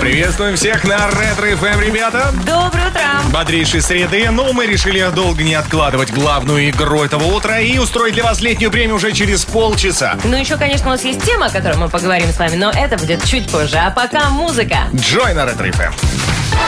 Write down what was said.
Приветствуем всех на Ретро-ФМ, ребята. Доброе утро. Бодрейшей среды. Мы решили долго не откладывать главную игру этого утра и устроить для вас летнюю премию уже через полчаса. Еще, конечно, у нас есть тема, о которой мы поговорим с вами, но это будет чуть позже. А пока музыка. Джой на Ретро-ФМ.